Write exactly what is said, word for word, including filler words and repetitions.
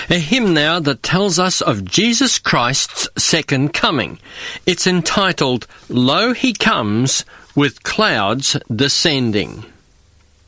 A hymn now that tells us of Jesus Christ's second coming. It's entitled, Lo, He Comes with Clouds Descending.